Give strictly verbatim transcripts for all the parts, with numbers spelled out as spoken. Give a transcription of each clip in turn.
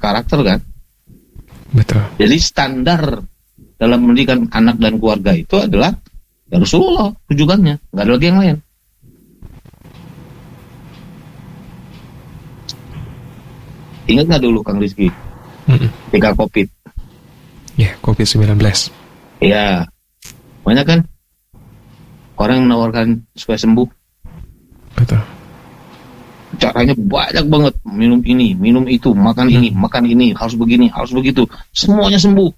karakter kan. Betul. Jadi standar dalam mendidikan anak dan keluarga itu adalah ya Rasulullah rujukannya, nggak ada lagi yang lain. Ingat nggak dulu Kang Rizky, Mm-mm. ketika COVID? Ya, covid sembilan belas. Ya, banyak kan orang yang menawarkan supaya sembuh. Betul. Caranya banyak banget, minum ini, minum itu, makan ini, Hmm. makan ini, harus begini, harus begitu, semuanya sembuh.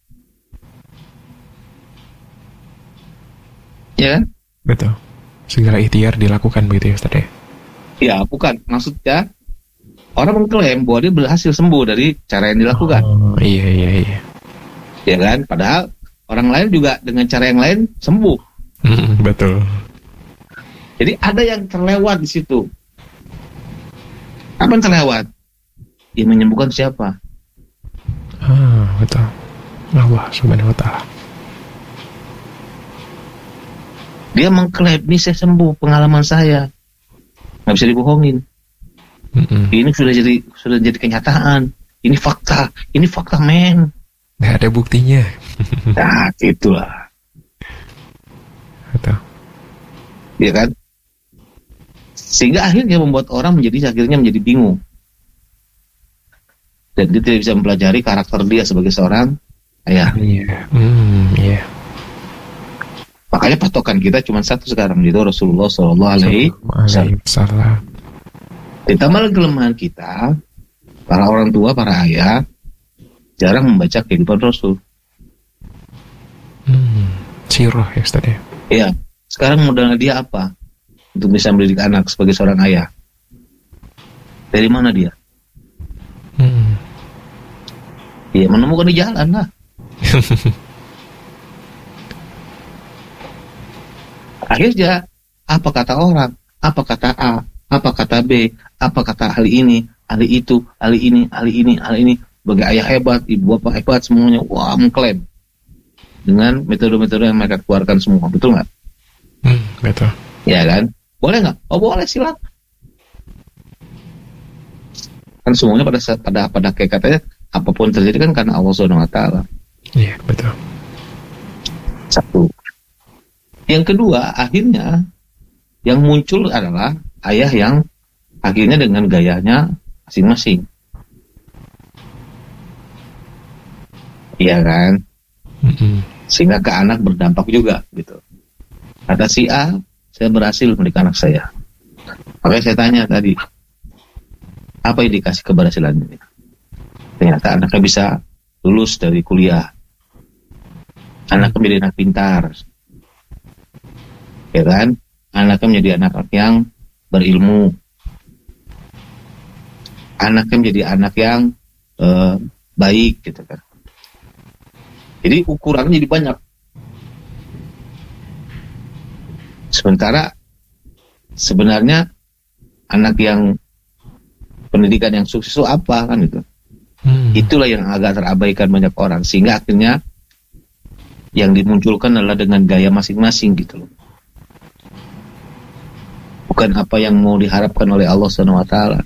Ya kan? Betul. Segala ikhtiar dilakukan begitu ya Ustaz ya? Ya, bukan. Maksudnya orang mengklaim bahwa dia berhasil sembuh dari cara yang dilakukan. Oh, iya iya iya. Ya kan? Padahal orang lain juga dengan cara yang lain sembuh. Mm, betul. Jadi ada yang terlewat di situ. Apa yang terlewat? Dia menyembuhkan siapa? Ah, betul. Allah Subhanahu wa taala. Dia mengklaim, ini saya sembuh, pengalaman saya. Nggak bisa dibohongin. Mm-mm. Ini sudah jadi sudah jadi kenyataan. Ini fakta. Ini fakta, men. Nggak ada buktinya. Nah, itulah. Betul. Ya kan? Sehingga akhirnya membuat orang menjadi akhirnya menjadi bingung. Dan dia tidak bisa mempelajari karakter dia sebagai seorang ayah. Iya. Hmm, iya. Makanya patokan kita cuma satu sekarang, itu Rasulullah Shallallahu Alaihi Wasallam. Salah. Ditambah lagi kelemahan kita, para orang tua, para ayah jarang membaca kehidupan Rasul. Hmm, sirah ya Ustaz ya. Iya. Sekarang modalnya dia apa untuk bisa mendidik anak sebagai seorang ayah? Dari mana dia? Hmm. Dia menemukan di jalan lah. Akhirnya apa kata orang, apa kata A, apa kata B, apa kata ahli ini, ahli itu, ahli ini, ahli ini, ahli ini, sebagai ayah hebat, ibu bapak hebat, semuanya wah mengklaim dengan metode-metode yang mereka keluarkan semua, betul nggak? Hmm, betul. Ya kan? Boleh nggak? Oh boleh, silakan. Kan semuanya pada pada pada hakikatnya apapun terjadi kan karena Allah Subhanahu Wa Taala. Iya betul. Satu. Yang kedua, akhirnya yang muncul adalah ayah yang akhirnya dengan gayanya masing-masing. Iya kan? Mm-mm. Sehingga ke anak berdampak juga gitu. Kata si A, saya berhasil mendidik anak saya. Makanya saya tanya tadi, apa indikasi keberhasilan ini? Ternyata anaknya bisa lulus dari kuliah. Anaknya menjadi anak pintar. Ya kan? Anaknya menjadi anak yang berilmu. Anaknya menjadi anak yang uh, baik gitu kan. Jadi ukurannya jadi banyak. Sementara sebenarnya anak yang pendidikan yang sukses itu apa kan itu? Hmm. Itulah yang agak terabaikan banyak orang, sehingga akhirnya yang dimunculkan adalah dengan gaya masing-masing gitu loh. Bukan apa yang mau diharapkan oleh Allah Subhanahu Wa Taala.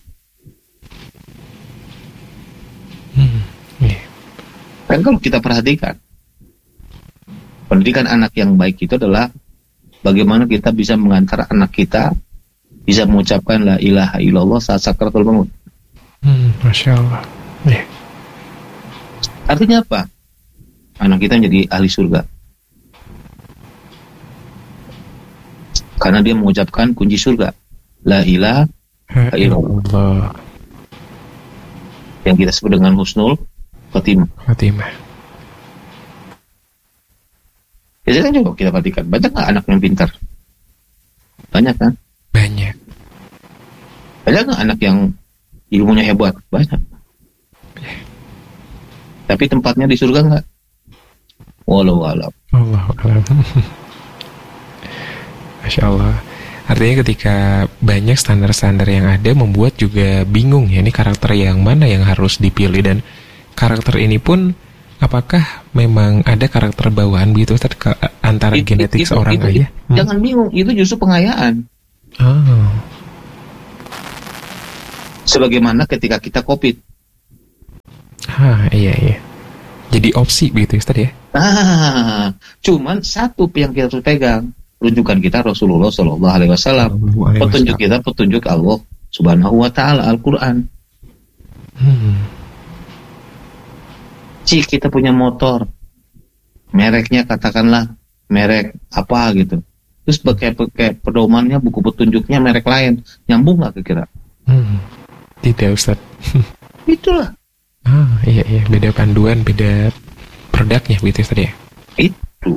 Hmm. Yeah. Kan kalau kita perhatikan, pendidikan anak yang baik itu adalah bagaimana kita bisa mengantar anak kita bisa mengucapkan la ilaha illallah saat sakaratul maut. Hmm, Masya Allah. Yeah. Artinya apa? Anak kita menjadi ahli surga. Karena dia mengucapkan kunci surga. La ilaha illallah. Yang kita sebut dengan husnul khotimah. Khotimah. Ya kan coba kita perhatikan, banyak nggak anak yang pintar? Banyak kan? Banyak. Banyak nggak anak yang ilmunya hebat? Banyak. Yeah. Tapi tempatnya di surga nggak? Walau alam. Allahu a'lam. Masya Allah. Artinya ketika banyak standar-standar yang ada membuat juga bingung ya, ini karakter yang mana yang harus dipilih, dan karakter ini pun apakah memang ada karakter bawaan begitu Ustaz ke antara It, genetik it, seorang itu, ayah? Hmm. Jangan bingung, itu justru pengayaan. Oh. Sebagaimana ketika kita COVID, Ah, iya iya. Jadi opsi begitu Ustaz ya? Ah, cuman satu yang kita harus pegang, rujukan kita Rasulullah Shallallahu Alaihi Wasallam. Petunjuk kita petunjuk Allah Subhanahu Wa Taala Al-Quran. Hmm. Cik, kita punya motor, mereknya katakanlah merek apa gitu. Terus pakai pakai pedomannya buku petunjuknya merek lain, nyambung nggak kira-kira? Hmm. Tidak Ustaz. Itulah. Ah iya iya, beda panduan, beda produknya begitu Ustaz ya? Itu.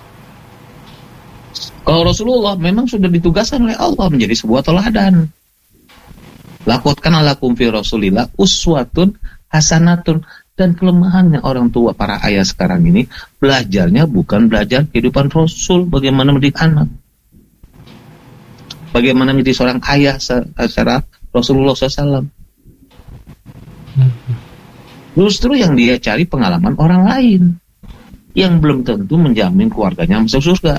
Kalau Rasulullah memang sudah ditugaskan oleh Allah menjadi sebuah teladan. Lakukan lakum fi Rasulillah uswatun hasanatun. Dan kelemahannya orang tua para ayah sekarang ini, belajarnya bukan belajar kehidupan Rasul, bagaimana mendidik anak, bagaimana menjadi seorang ayah secara Rasulullah shallallahu alaihi wasallam. Justru yang dia cari pengalaman orang lain yang belum tentu menjamin keluarganya masuk surga.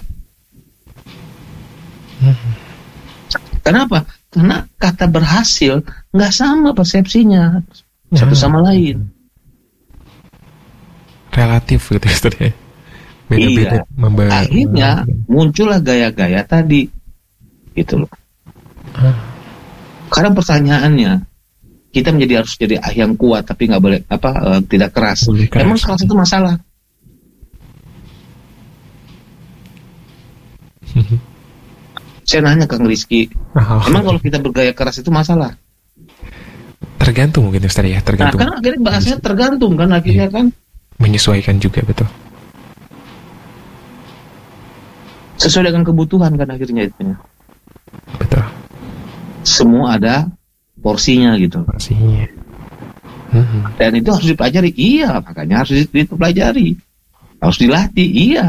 Kenapa? Karena kata berhasil nggak sama persepsinya satu sama lain. Relatif gitu Ustaz ya. Beda-beda iya. membawa. Akhirnya muncullah gaya-gaya tadi gitu loh. Ah. Karena pertanyaannya, kita menjadi harus jadi ayah yang kuat tapi nggak boleh apa uh, tidak keras. keras. Emang keras itu masalah? Saya nanya Kang Rizky, oh. Emang kalau kita bergaya keras itu masalah? Tergantung mungkin Ustaz ya, tergantung. Nah, kan akhirnya bahasanya tergantung kan akhirnya iya. kan. Menyesuaikan juga betul. Sesuai dengan kebutuhan kan akhirnya itu. Betul. Semua ada porsinya gitu. Porsinya. Hmm. Dan itu harus dipelajari. Iya, makanya harus dipelajari. Harus dilatih. Iya.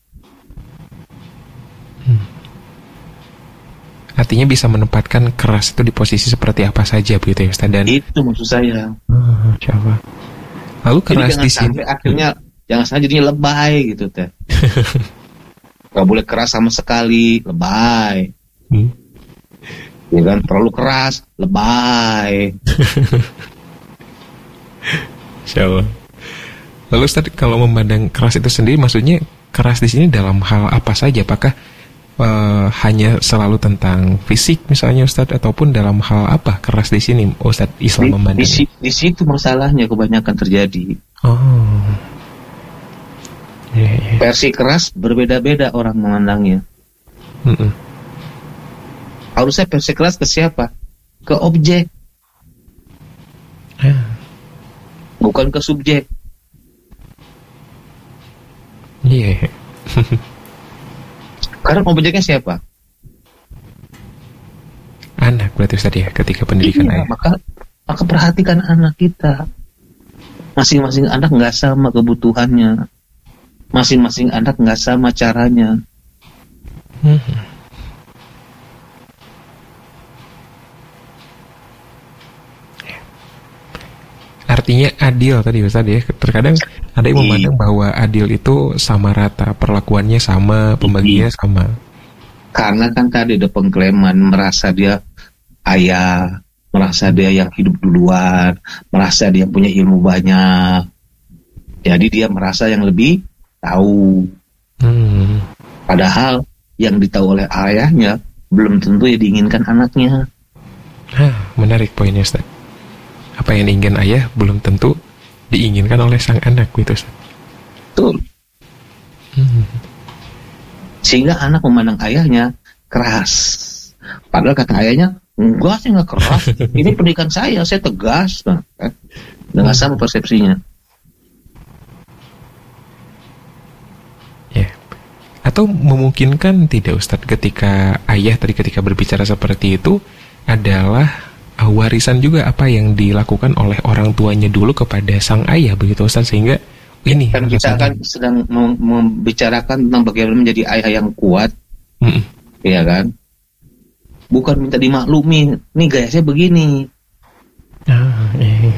Hmm. Artinya bisa menempatkan keras itu di posisi seperti apa saja begitu ya Ustaz. Dan itu maksud saya. Oh, coba. Lalu keras di sini akhirnya jangan sampai jadinya lebay gitu teh. Gak boleh keras sama sekali, lebay. Hmm. Ya kan, terlalu keras, lebay. Insyaallah. Lalu Ustaz, kalau memandang keras itu sendiri, maksudnya keras di sini dalam hal apa saja? Apakah uh, hanya selalu tentang fisik misalnya Ustaz, ataupun dalam hal apa keras di sini Ustaz Islam memandang? Di, di, di situ masalahnya kebanyakan terjadi. Oh. Yeah, yeah. Versi keras berbeda-beda orang memandangnya. Mm-mm. Harusnya versi keras ke siapa? Ke objek. Ah. Bukan ke subjek. Iya. Yeah. Karena objeknya siapa? Anak berarti Ustaz ya, ketika pendidikan iya, ayah. Maka, maka perhatikan anak kita. Masing-masing anak nggak sama kebutuhannya. Masing-masing anak nggak sama caranya. Hmm. Artinya adil tadi Ustaz ya. Terkadang ada yang memandang bahwa adil itu sama rata, perlakuannya sama, pembagiannya sama. Karena kan tadi ada pengklaiman, merasa dia ayah, merasa dia yang hidup duluan, merasa dia punya ilmu banyak. Jadi dia merasa yang lebih tahu. Hmm. Padahal yang ditahu oleh ayahnya belum tentu yang diinginkan anaknya. Hah, menarik poinnya Ustaz. Apa yang diinginkan ayah belum tentu diinginkan oleh sang anak gitu Ustaz. Betul. Hmm. Sehingga anak memandang ayahnya keras. Padahal kata ayahnya, enggak sih nggak keras. Ini pendidikan saya, saya tegas. Nah, kan? Dengan hmm. sama persepsinya. Ya. Atau memungkinkan tidak Ustadz ketika ayah tadi ketika berbicara seperti itu adalah warisan juga apa yang dilakukan oleh orang tuanya dulu kepada sang ayah begitu Ustaz, sehingga ini kan kita kan sedang mem- membicarakan tentang bagaimana menjadi ayah yang kuat. Mm-mm. Iya kan, bukan minta dimaklumi, nih gaya saya begini. Ah, eh.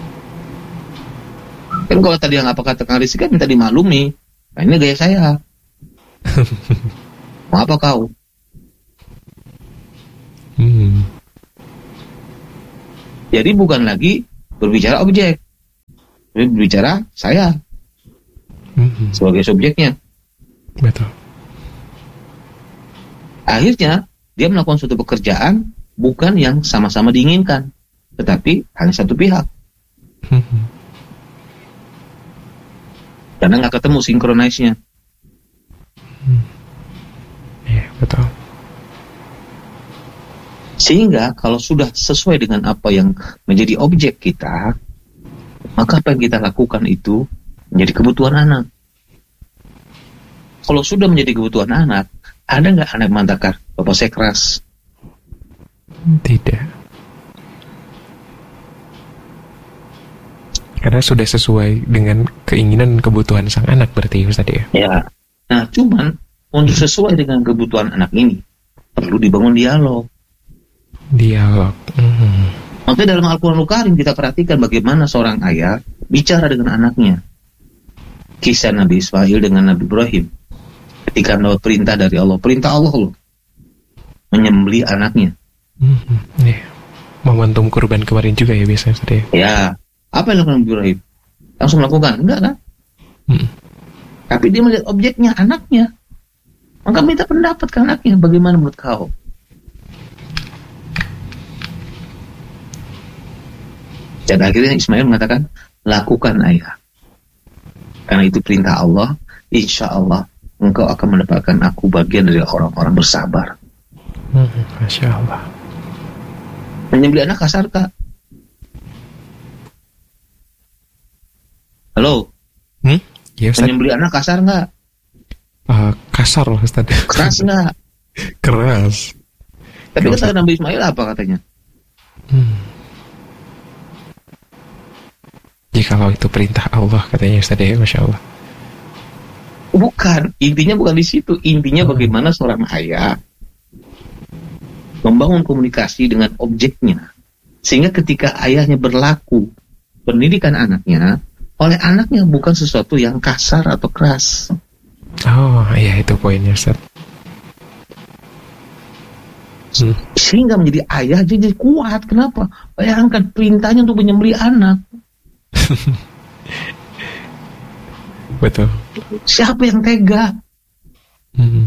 Kan kalau tadi yang apa kata Kang Rizky kan minta dimaklumi, nah ini gaya saya. Mau apa kau? Hmm. Jadi bukan lagi berbicara objek, Tapi berbicara saya Mhm. sebagai subjeknya. Betul. Akhirnya dia melakukan suatu pekerjaan bukan yang sama-sama diinginkan, tetapi hanya satu pihak. Mhm. Karena nggak ketemu sinkronisnya. Iya, betul. Sehingga kalau sudah sesuai dengan apa yang menjadi objek kita, maka apa yang kita lakukan itu menjadi kebutuhan anak. Kalau sudah menjadi kebutuhan anak, ada nggak anak mengatakan, "Bapak saya keras"? Tidak. Karena sudah sesuai dengan keinginan dan kebutuhan sang anak berarti Ustaz ya. Ya. Nah, cuman untuk sesuai dengan kebutuhan anak ini perlu dibangun dialog. Dialog. Mhm. Makanya dalam Al-Quranul Karim kita perhatikan bagaimana seorang ayah bicara dengan anaknya. Kisah Nabi Ismail dengan Nabi Ibrahim. Ketika mendapat perintah dari Allah, perintah Allah loh, menyembelih anaknya. Mhm. Iya. Momentum kurban kemarin juga ya biasanya Ustaz ya. Ya, apa yang dilakukan Nabi Ibrahim? Langsung melakukan? Enggak kan? Mhm. Tapi dia melihat objeknya, anaknya. Maka minta pendapat ke anaknya, bagaimana menurut kau? Dan akhirnya Ismail mengatakan, lakukan ayah. Karena itu perintah Allah, insya Allah engkau akan mendapatkan aku bagian dari orang-orang bersabar. Mhm. Masya Allah. Menyembelih anak kasar kak? Halo? Hmm? Ya Ustaz. Menyembelih anak kasar nggak? Uh, kasar loh Ustaz. Keras nggak? Keras. Tapi Nggak kata Nabi Ismail apa katanya? Hmm. Jikalau itu perintah Allah katanya Ustaz ya, Masya Allah. Bukan, intinya bukan di situ. Intinya bagaimana seorang ayah membangun komunikasi dengan objeknya. Sehingga ketika ayahnya berlaku pendidikan anaknya, oleh anaknya bukan sesuatu yang kasar atau keras. Oh iya itu poinnya Ustaz. Hmm. Sehingga menjadi ayah dia jadi kuat. Kenapa? Bayangkan perintahnya untuk menyembelih anak. Betul. Siapa yang tega? Hmm.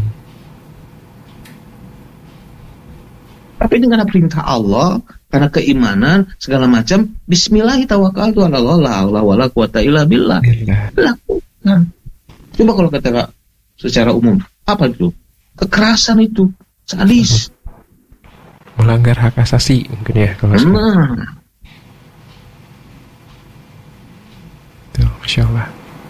Tapi dengan perintah Allah, karena keimanan segala macam, bismillahirrahmanirrahim, ala Allah, la haula wala quwata illa billah. Lakukan. Coba kalau kata secara umum, apa itu? Kekerasan itu, sadis. Melanggar hak asasi mungkin ya kalau Nah, Tuh, Masya Allah.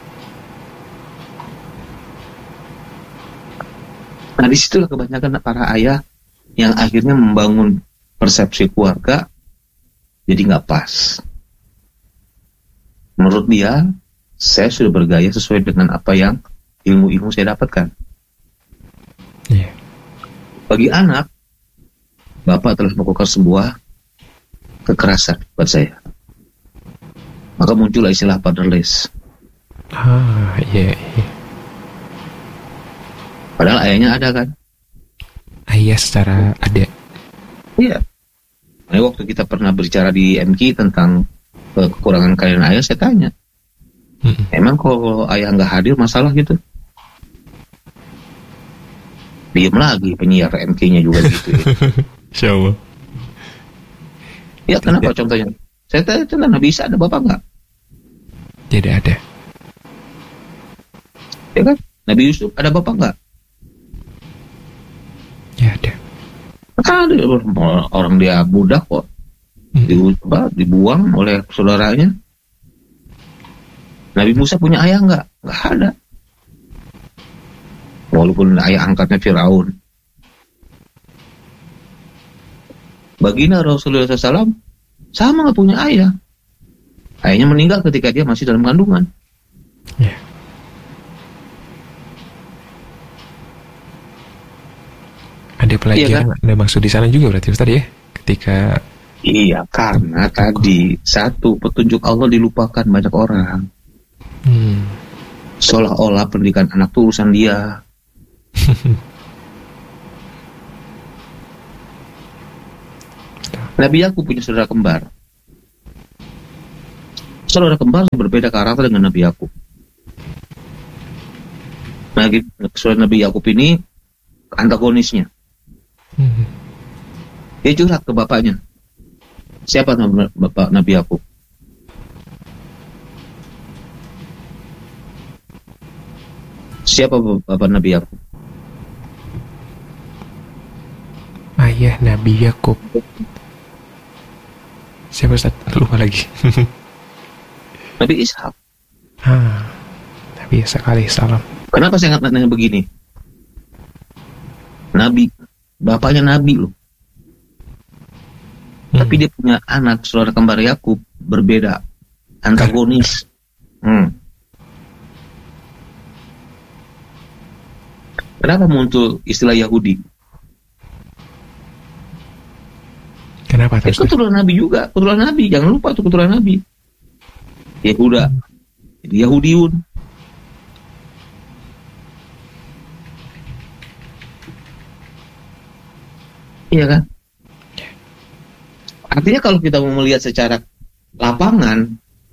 nah disitulah kebanyakan para ayah yang akhirnya membangun persepsi keluarga jadi nggak pas. Menurut dia, saya sudah bergaya sesuai dengan apa yang ilmu-ilmu saya dapatkan. Iya. Bagi anak, bapak telah melakukan sebuah kekerasan buat saya. Maka muncullah istilah fatherless. Ah, iya, iya. Padahal ayahnya ada kan? Ayah secara ada. Iya. Nah, waktu kita pernah berbicara di M K tentang uh, kekurangan kalian ayah, saya tanya, Mm-mm. emang kalau ayah nggak hadir masalah gitu? Diam lagi penyiar M K-nya juga gitu. Ya, Insya Allah. ya kenapa contohnya? Saya tanya, tanya bisa ada bapak nggak? Tidak ada. Ya kan? Nabi Yusuf ada bapak nggak? Ya ada. Ada orang dia budak kok. Hmm. Di, apa, dibuang oleh saudaranya. Nabi Musa punya ayah nggak? Nggak ada. Walaupun ayah angkatnya Firaun. Baginda Rasulullah shallallahu alaihi wasallam sama nggak punya ayah. Ayahnya meninggal ketika dia masih dalam kandungan. Ya. Ada pelajaran, Iya kan? ada maksud di sana juga berarti Ustaz ya? Ketika Iya, karena tadi satu petunjuk Allah dilupakan banyak orang. hmm. Seolah-olah pendidikan anak itu urusan dia. Nabi Yakub punya saudara kembar. saudara kembar berbeda karakter dengan Nabi Yakub. Nah, saudara Nabi Yakub ini antagonisnya. Hmm. Dia curhat ke bapaknya. Siapa nama bapak Nabi Yakub? Siapa bapak Nabi Yakub? Ayah Nabi Yakub. Siapa Ustaz? Lupa lagi. Nabi Ishak. Ah, Nabi Ishak alaihissalam. Kenapa saya nanya begini? Nabi, bapaknya Nabi loh. Hmm. Tapi dia punya anak, saudara kembar Yakub, berbeda, antagonis. Hmm. Kenapa muncul istilah Yahudi? Kenapa? Ya, keturunan Nabi juga, keturunan Nabi. Jangan lupa itu keturunan Nabi. Yehuda, jadi Yahudiun. Iya kan? Artinya kalau kita mau melihat secara lapangan,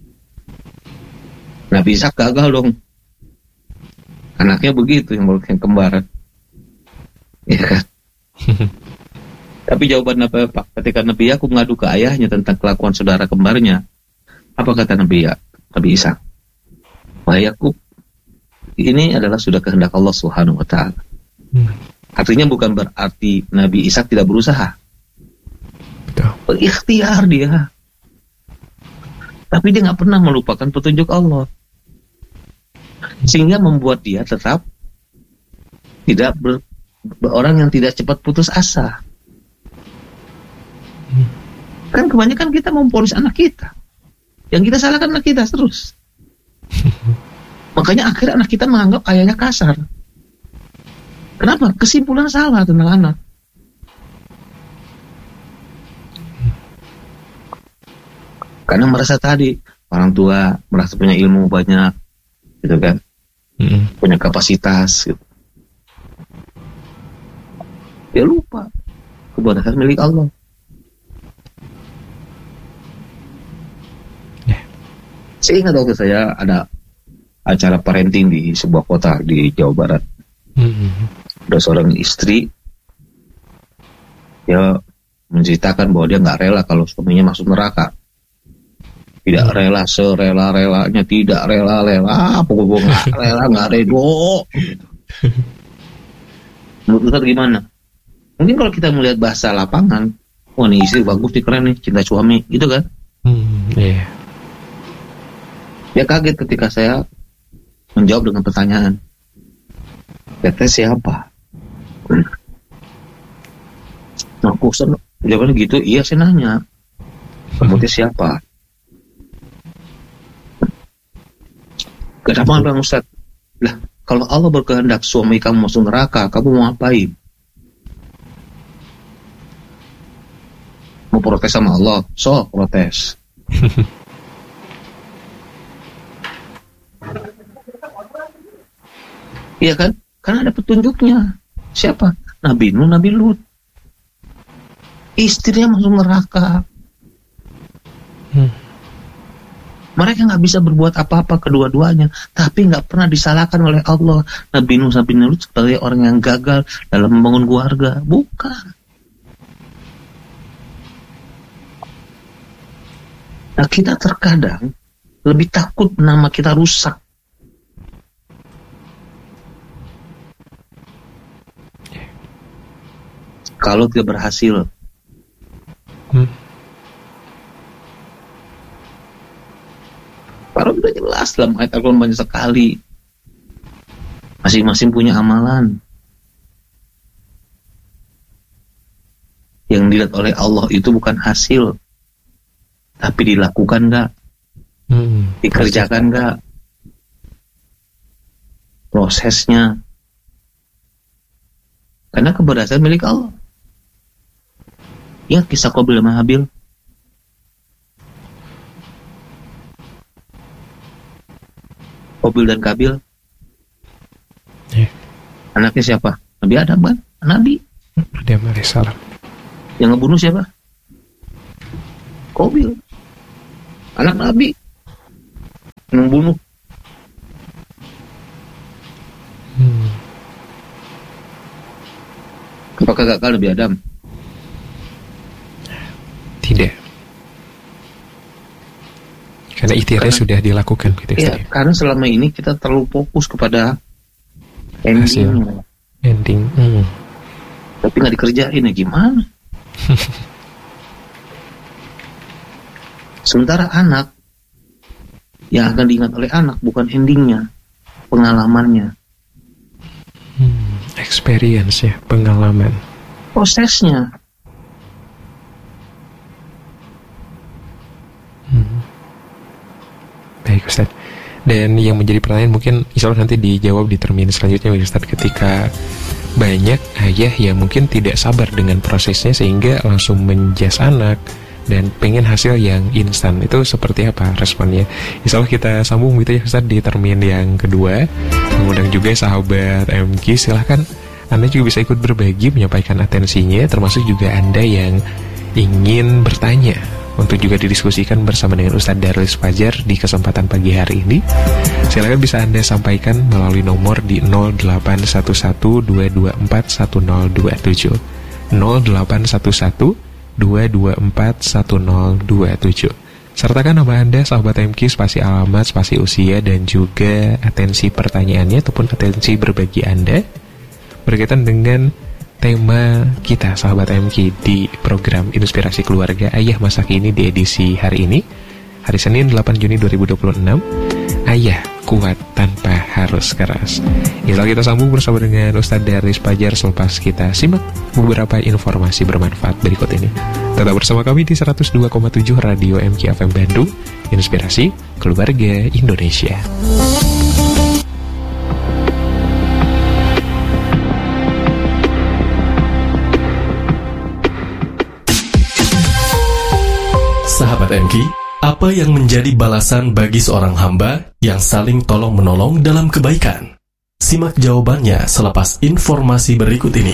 Nabi Ishak gagal dong. Anaknya begitu, yang yang kembar. Iya kan? Tapi jawaban apa Pak? Ketika Nabi Yakub ngadu ke ayahnya tentang kelakuan saudara kembarnya, apa kata Nabi ya, Nabi Ishak? Wahai Yakub, ini adalah sudah kehendak Allah Subhanahu wa taala. Hmm. Artinya bukan berarti Nabi Ishak tidak berusaha. Betul. Berikhtiar dia. Tapi dia nggak pernah melupakan petunjuk Allah. Sehingga membuat dia tetap tidak ber, orang yang tidak cepat putus asa. Hmm. Kan kebanyakan kita memponis anak kita. Yang kita salahkan anak kita terus. Makanya akhirnya anak kita menganggap ayahnya kasar. Kenapa? Kesimpulan salah tentang anak. Karena merasa tadi orang tua merasa punya ilmu banyak, gitu kan, mm-hmm. punya kapasitas, gitu. Dia lupa kebenaran milik Allah. Yeah. Saya ingat waktu saya ada acara parenting di sebuah kota di Jawa Barat. Mm-hmm. Ada seorang istri, dia menceritakan bahwa dia nggak rela kalau suaminya masuk neraka. Tidak rela, serela-relanya, tidak rela-rela, pokoknya nggak rela, nggak redo. Menurut Ustaz gimana? Mungkin kalau kita melihat bahasa lapangan, wah nih istri bagus nih, keren nih, cinta suami, gitu kan? Hmm, iya. Dia kaget ketika saya menjawab dengan pertanyaan. Kata siapa? Nah, kok Ustaz jawabannya gitu? Iya, saya nanya. Kamu siapa? Kenapa Bang Ustaz? Lah, kalau Allah berkehendak suami kamu masuk neraka, kamu mau ngapain? Mau protes sama Allah? So, protes. Iya kan? Karena ada petunjuknya. Siapa? Nabi Nuh, Nabi Lut. Istrinya masuk neraka. Hmm. Mereka nggak bisa berbuat apa-apa kedua-duanya, tapi nggak pernah disalahkan oleh Allah. Nabi Nuh, Nabi Lut sebagai orang yang gagal dalam membangun keluarga. Bukan. Nah, kita terkadang lebih takut nama kita rusak. Kalau tidak berhasil. Hmm. Para sudah jelas dalam ayat Al-Quran banyak sekali. Masing-masing punya amalan. Yang dilihat oleh Allah itu bukan hasil, tapi dilakukan nggak, hmm. dikerjakan nggak, prosesnya. Karena keberhasilan milik Allah. Ya, kisah Qabil sama Habil. Qabil dan Kabil. Yeah. Anaknya siapa? Nabi Adam kan? Nabi. Adam alaihissalam. Yang ngebunuh siapa? Qabil. Anak Nabi. membunuh. Hmm. Apakah gagal Nabi Adam? Tidak. Karena ikhtiarnya sudah dilakukan gitu. Iya, ya, karena selama ini kita terlalu fokus kepada ending. Ending. Hmm. Tapi nggak dikerjain ya gimana? Sementara anak, yang akan diingat oleh anak bukan endingnya, pengalamannya. Hmm, experience ya, pengalaman. Prosesnya. Hmm. Baik Ustaz. Dan yang menjadi pertanyaan mungkin insya Allah nanti dijawab di termin selanjutnya Ustaz, ketika banyak ayah yang mungkin tidak sabar dengan prosesnya sehingga langsung menjas anak dan pengen hasil yang instan. Itu seperti apa responnya? Insya Allah kita sambung gitu ya Ustaz di termin yang kedua. Mengundang juga sahabat M K, silahkan Anda juga bisa ikut berbagi, menyampaikan atensinya, termasuk juga Anda yang ingin bertanya untuk juga didiskusikan bersama dengan Ustadz Darlis Fajar di kesempatan pagi hari ini. Silakan bisa Anda sampaikan melalui nomor di nol delapan satu satu dua dua empat satu nol dua tujuh nol delapan satu satu dua dua empat satu nol dua tujuh. Sertakan nama Anda, sahabat M K, spasi alamat, spasi usia, dan juga atensi pertanyaannya ataupun atensi berbagi Anda berkaitan dengan tema kita sahabat M K di program Inspirasi Keluarga Ayah Masa Kini di edisi hari ini, hari Senin delapan Juni dua ribu dua puluh enam. Ayah kuat tanpa harus keras. Insya Allah kita sambung bersama dengan Ustadz Darlis Fajar selepas kita simak beberapa informasi bermanfaat berikut ini. Tetap bersama kami di seratus dua koma tujuh Radio M K F M Bandung, Inspirasi Keluarga Indonesia. Sahabat M K, apa yang menjadi balasan bagi seorang hamba yang saling tolong-menolong dalam kebaikan? Simak jawabannya selepas informasi berikut ini.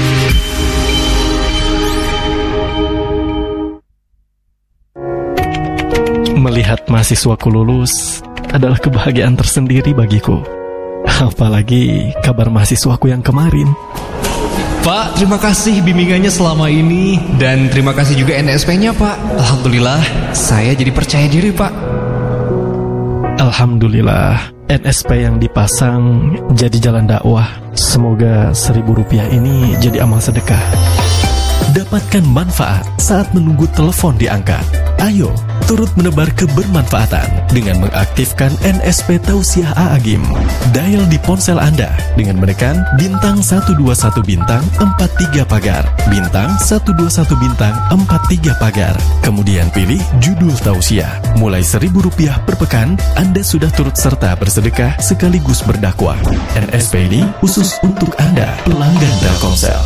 Melihat mahasiswaku lulus adalah kebahagiaan tersendiri bagiku. Apalagi kabar mahasiswaku yang kemarin. Pak, terima kasih bimbingannya selama ini. Dan terima kasih juga N S P-nya Pak. Alhamdulillah, saya jadi percaya diri Pak. Alhamdulillah, N S P yang dipasang jadi jalan dakwah. Semoga seribu rupiah ini jadi amal sedekah. Dapatkan manfaat saat menunggu telepon diangkat. Ayo, turut menebar kebermanfaatan dengan mengaktifkan N S P Tausiah A A G I M. Dial di ponsel Anda dengan menekan bintang satu dua satu bintang empat tiga pagar, bintang satu dua satu bintang empat tiga pagar. Kemudian pilih judul Tausiah. Mulai seribu rupiah per pekan, Anda sudah turut serta bersedekah sekaligus berdakwah. N S P ini khusus untuk Anda, pelanggan Telkomsel.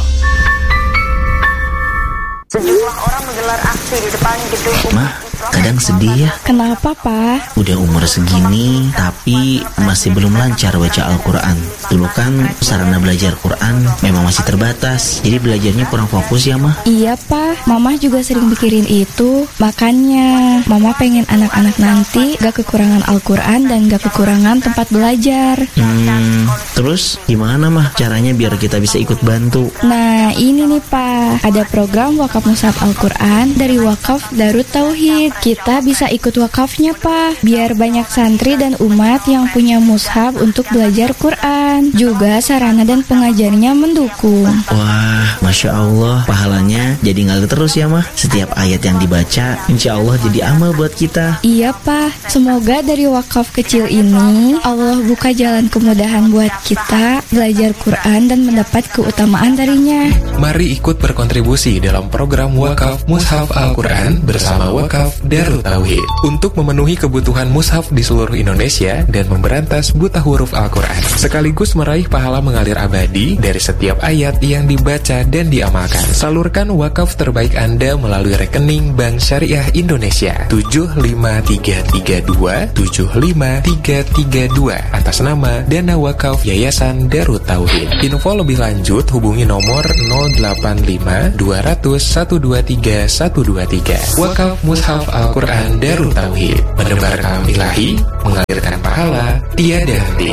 Sejumlah orang menggelar aksi di depan gedung Ma, kadang sedih ya. Kenapa, Pak? Udah umur segini, tapi masih belum lancar baca Al-Quran. Dulu kan sarana belajar Quran memang masih terbatas, jadi belajarnya kurang fokus ya, Ma? Iya, Pak. Mama juga sering mikirin itu. Makanya, Mama pengen anak-anak nanti gak kekurangan Al-Quran dan gak kekurangan tempat belajar. Hmm, terus gimana, Ma? Caranya biar kita bisa ikut bantu? Nah, ini nih, Pak. Ada program wakaf mushaf Al-Quran dari Wakaf Darut Tauhid. Kita bisa ikut wakafnya, Pak, biar banyak santri dan umat yang punya mushaf untuk belajar Quran. Juga sarana dan pengajarnya mendukung. Wah, Masya Allah, pahalanya jadi ngalir terus ya, Mah. Setiap ayat yang dibaca, insya Allah jadi amal buat kita. Iya, Pak. Semoga dari wakaf kecil ini Allah buka jalan kemudahan buat kita belajar Quran dan mendapat keutamaan darinya. Mari ikut berkontribusi dalam program Wakaf Mushaf Al-Quran bersama Wakaf Darut Tauhid untuk memenuhi kebutuhan mushaf di seluruh Indonesia dan memberantas buta huruf Al-Quran, sekaligus meraih pahala mengalir abadi dari setiap ayat yang dibaca dan diamalkan. Salurkan wakaf terbaik Anda melalui rekening Bank Syariah Indonesia tujuh lima tiga tiga dua tujuh lima tiga tiga dua atas nama Dana Wakaf Yayasan Darut Tauhid. Info lebih lanjut hubungi nomor nol delapan lima lima dua nol nol satu dua tiga satu dua tiga. Wakaf Mushaf Al-Quran Darut Tauhid, menebar kalam ilahi, mengalirkan pahala tiada henti.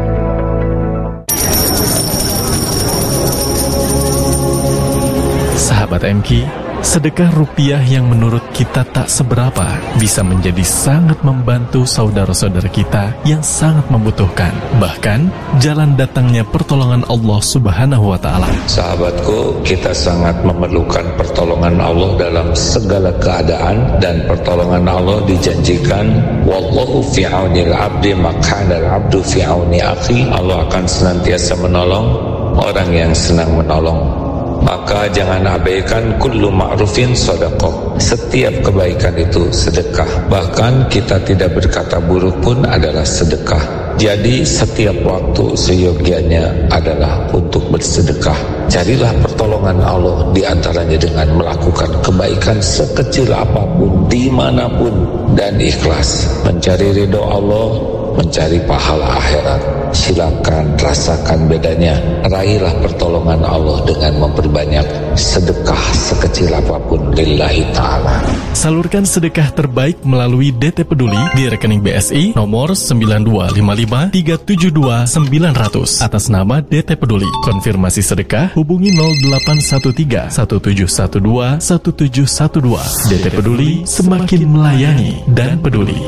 Sahabat M K, sedekah rupiah yang menurut kita tak seberapa bisa menjadi sangat membantu saudara-saudara kita yang sangat membutuhkan. Bahkan, jalan datangnya pertolongan Allah Subhanahu wa Ta'ala. Sahabatku, kita sangat memerlukan pertolongan Allah dalam segala keadaan, dan pertolongan Allah dijanjikan, wallahu fi aunil abdi makanal abdu fi auni akhi. Allah akan senantiasa menolong orang yang senang menolong. Maka jangan abaikan kullu ma'rufin sedekah. Setiap kebaikan itu sedekah. Bahkan kita tidak berkata buruk pun adalah sedekah. Jadi setiap waktu seyogianya adalah untuk bersedekah. Carilah pertolongan Allah di antaranya dengan melakukan kebaikan sekecil apapun, dimanapun, dan ikhlas. Mencari ridho Allah, mencari pahala akhirat. Silakan rasakan bedanya. Raihlah pertolongan Allah dengan memperbanyak sedekah sekecil apapun lillahi ta'ala. Salurkan sedekah terbaik melalui D T Peduli di rekening B S I nomor sembilan dua lima lima tiga tujuh dua sembilan nol nol atas nama D T Peduli. Konfirmasi sedekah hubungi nol delapan satu tiga satu tujuh satu dua satu tujuh satu dua. D T Peduli, semakin melayani dan peduli.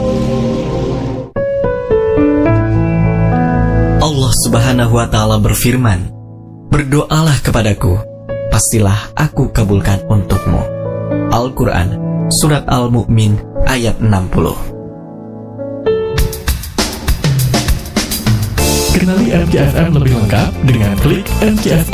Allah Subhanahu wa Ta'ala berfirman, "Berdoalah kepadaku, pastilah aku kabulkan untukmu." Al-Quran, Surat Al-Mu'min, ayat enam puluh. Kenali M K F M lebih lengkap dengan klik M K F